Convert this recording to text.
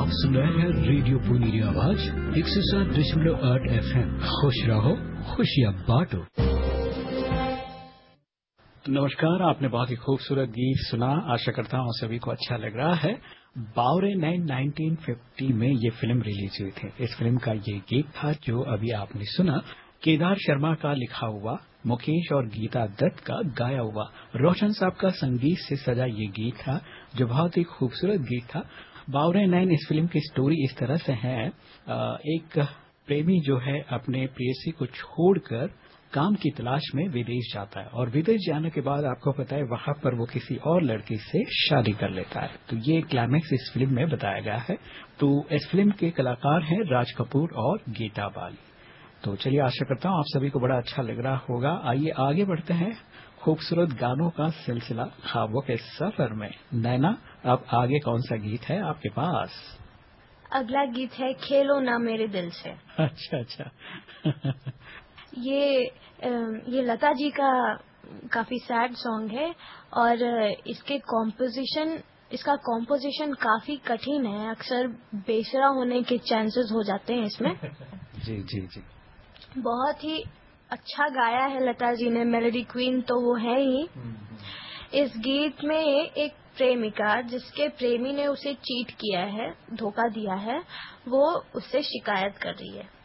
सुन रहे हैं रेडियो पुनीरी आवाज 107.8 FM। खुश रहो, खुशियाँ बांटो। नमस्कार, आपने बहुत ही खूबसूरत गीत सुना। आशा करता हूँ सभी को अच्छा लग रहा है। बावरे 1950 में ये फिल्म रिलीज हुई थी। इस फिल्म का ये गीत था जो अभी आपने सुना, केदार शर्मा का लिखा हुआ, मुकेश और गीता दत्त का गाया हुआ, रोशन साहब का संगीत से सजा ये गीत था जो बहुत ही खूबसूरत गीत था। बावरे 9 इस फिल्म की स्टोरी इस तरह से है, एक प्रेमी जो है अपने प्रेयसी को छोड़कर काम की तलाश में विदेश जाता है और विदेश जाने के बाद आपको पता है वहां पर वो किसी और लड़की से शादी कर लेता है। तो ये क्लाइमैक्स इस फिल्म में बताया गया है। तो इस फिल्म के कलाकार हैं राज कपूर और गीता बाली। तो चलिए, आशा करता हूँ आप सभी को बड़ा अच्छा लग रहा होगा। आइए आगे बढ़ते हैं खूबसूरत गानों का सिलसिला ख्वाबों के सफर में। नैना, अब आगे कौन सा गीत है आपके पास? अगला गीत है खेलो ना मेरे दिल से। अच्छा। ये लता जी का काफी सैड सॉन्ग है और इसका कॉम्पोजिशन काफी कठिन है। अक्सर बेसुरा होने के चांसेस हो जाते हैं इसमें। जी। बहुत ही अच्छा गाया है लता जी ने, मेलोडी क्वीन तो वो है ही। इस गीत में एक प्रेमिका जिसके प्रेमी ने उसे चीट किया है, धोखा दिया है, वो उससे शिकायत कर रही है।